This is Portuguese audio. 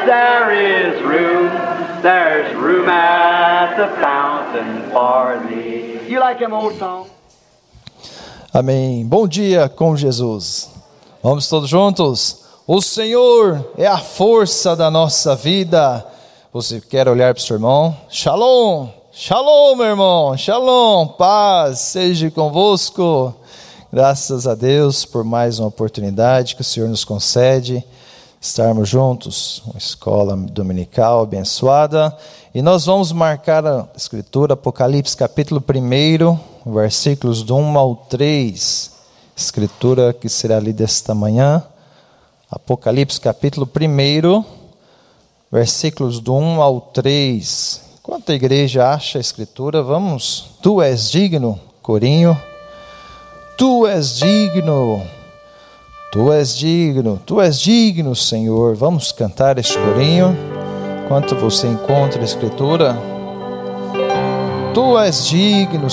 there is room, there's room at the fountain for thee. You like them old songs? Amém. Bom dia com Jesus. Vamos todos juntos? O Senhor é a força da nossa vida. Você quer olhar para o seu irmão? Shalom, shalom, meu irmão, shalom, paz seja convosco. Graças a Deus por mais uma oportunidade que o Senhor nos concede, estarmos juntos, uma escola dominical abençoada. E nós vamos marcar a Escritura, Apocalipse capítulo 1, versículos do 1 ao 3. Escritura que será lida esta manhã. Apocalipse capítulo 1, versículos do 1 ao 3. Enquanto a igreja acha a Escritura, vamos. Tu és digno, corinho. Tu és digno. Tu és digno. Tu és digno, Senhor. Vamos cantar este corinho. Enquanto você encontra a Escritura. Tu és digno,